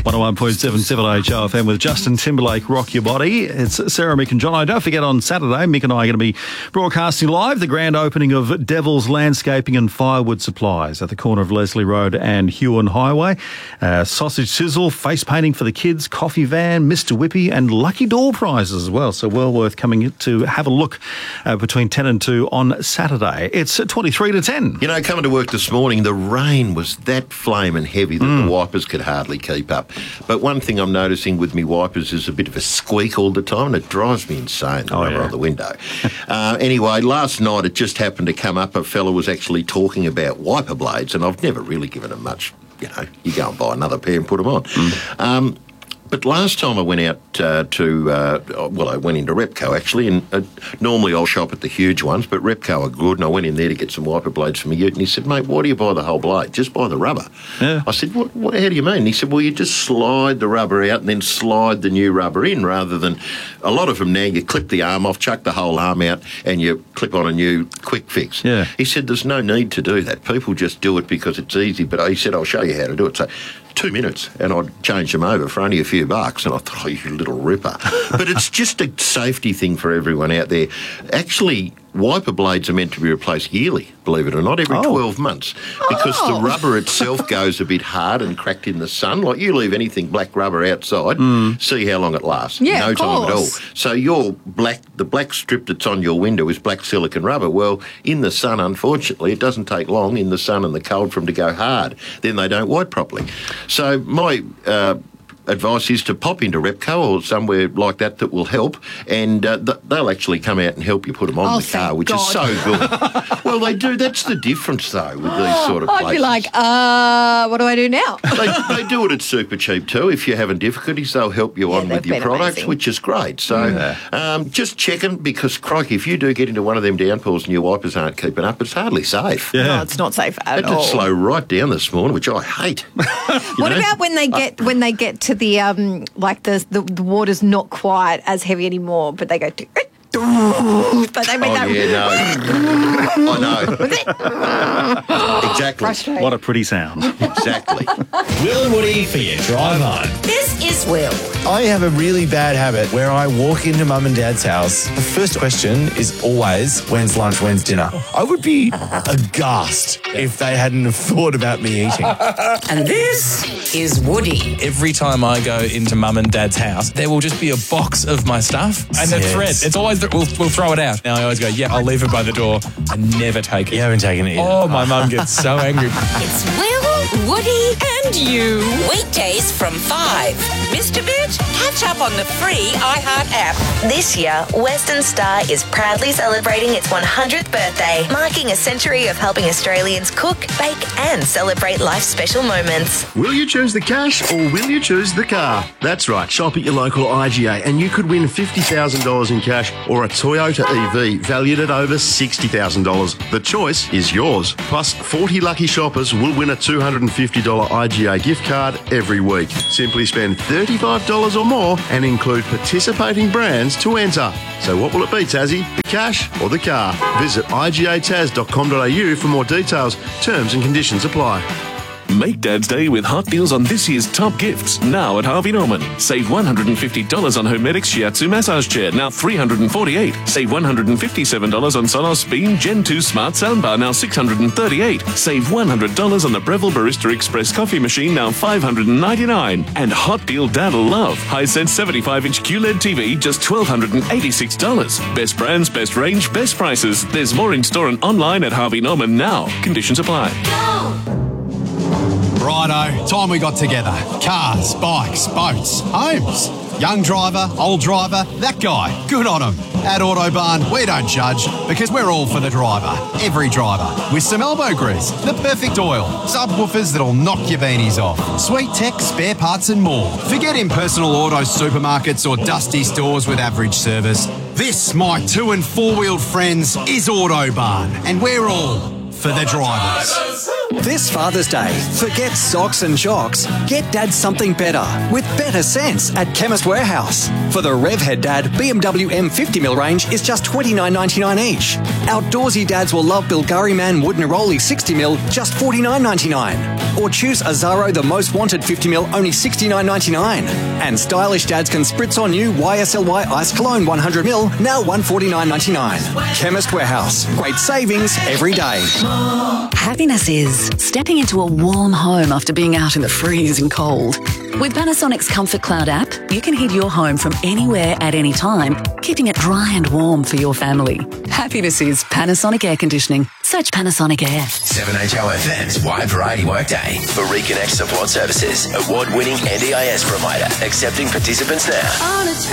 101.77 HOFM with Justin Timberlake, Rock Your Body. It's Sarah, Mick and John. Don't forget on Saturday, Mick and I are going to be broadcasting live the grand opening of Devil's Landscaping and Firewood Supplies at the corner of Leslie Road and Huon Highway. Sausage sizzle, face painting for the kids, coffee van, Mr. Whippy and lucky door prizes as well. So well worth coming to have a look between 10 and 2 on Saturday. It's 23 to 10. You know, coming to work this morning, the rain was that flaming heavy that the wipers could hardly keep up. But one thing I'm noticing with me wipers is a bit of a squeak all the time, and it drives me insane, the rubber on the window. Anyway, last night it just happened to come up. A fella was actually talking about wiper blades, and I've never really given them much. You know, you go and buy another pair and put them on. But last time I went out I went into Repco actually, and normally I'll shop at the huge ones, but Repco are good, and I went in there to get some wiper blades for my ute, and he said, mate, why do you buy the whole blade? Just buy the rubber. Yeah. I said, what, how do you mean? He said, well, you just slide the rubber out and then slide the new rubber in, rather than, a lot of them now, you clip the arm off, chuck the whole arm out, and you clip on a new quick fix. Yeah. He said, there's no need to do that. People just do it because it's easy, but he said, I'll show you how to do it. So 2 minutes, and I'd change them over for only a few bucks, and I thought, oh, you little ripper. But it's just a safety thing for everyone out there. Actually, wiper blades are meant to be replaced yearly, believe it or not, every 12 months, because the rubber itself goes a bit hard and cracked in the sun. Like, you leave anything black rubber outside, see how long it lasts. Yeah, no of time at all. course. So the black strip that's on your window is black silicon rubber. Well, in the sun, unfortunately, it doesn't take long in the sun and the cold for them to go hard. Then they don't wipe properly. So my advice is to pop into Repco or somewhere like that will help, and they'll actually come out and help you put them on the car, which is so good. Well, they do. That's the difference, though, with these sort of places. I'd be like, what do I do now? They do it at super cheap too. If you're having difficulties, they'll help you on with your products, amazing. which is great. So just checking, because, crikey, if you do get into one of them downpours and your wipers aren't keeping up, it's hardly safe. Yeah. No, it's not safe at all. It did slow right down this morning, which I hate. What about when they get to the the water's not quite as heavy anymore, but they go to, but they make I know. Exactly. What a pretty sound. Exactly. Will and Woody for your drive home. This is Will. I have a really bad habit where I walk into mum and dad's house. The first question is always, when's lunch, when's dinner? I would be aghast if they hadn't have thought about me eating. And this is Woody. Every time I go into mum and dad's house, there will just be a box of my stuff and a thread. It's always, we'll throw it out. Now I always go, I'll leave it by the door. I never take it. You haven't taken it yet. Oh, my mum gets so angry. It's Will, Woody, and you. Weekdays from 5. Mr. Bitch, catch up on the free iHeart app. This year, Western Star is proudly celebrating its 100th birthday, marking a century of helping Australians cook, bake and celebrate life's special moments. Will you choose the cash or will you choose the car? That's right, shop at your local IGA and you could win $50,000 in cash or a Toyota EV valued at over $60,000. The choice is yours. Plus, 40 lucky shoppers will win a $250 IGA gift card every week. Simply spend $35 or more and include participating brands to enter. So what will it be, Tassie? The cash or the car? Visit igataz.com.au for more details. Terms and conditions apply. Make Dad's Day with hot deals on this year's top gifts, now at Harvey Norman. Save $150 on Homedics Shiatsu Massage Chair, now $348. Save $157 on Sonos Beam Gen 2 Smart Soundbar, now $638. Save $100 on the Breville Barista Express Coffee Machine, now $599. And hot deal Dad'll love. Hisense 75-inch QLED TV, just $1,286. Best brands, best range, best prices. There's more in store and online at Harvey Norman now. Conditions apply. Righto, time we got together. Cars, bikes, boats, homes. Young driver, old driver, that guy, good on him. At Autobarn, we don't judge because we're all for the driver. Every driver. With some elbow grease, the perfect oil, subwoofers that'll knock your beanies off, sweet tech, spare parts and more. Forget impersonal auto supermarkets or dusty stores with average service. This, my 2- and 4-wheeled friends, is Autobarn, and we're all for the drivers. This Father's Day, forget socks and jocks. Get Dad something better with better sense at Chemist Warehouse. For the Revhead Dad BMW M50mm range is just $29.99 each. Outdoorsy dads will love Bulgari Man Wood Neroli 60mm, just $49.99. Or choose Azaro the Most Wanted 50mm, only $69.99. And stylish dads can spritz on you YSLY Ice Cologne 100ml, now $149.99. Chemist Warehouse. Great savings every day. Happiness is stepping into a warm home after being out in the freezing cold. With Panasonic's Comfort Cloud app, you can heat your home from anywhere at any time, keeping it dry and warm for your family. Happiness is Panasonic Air Conditioning. Search Panasonic Air. 7HOFM's Wide Variety Workday for Reconnect Support Services, award-winning NDIS provider, accepting participants now.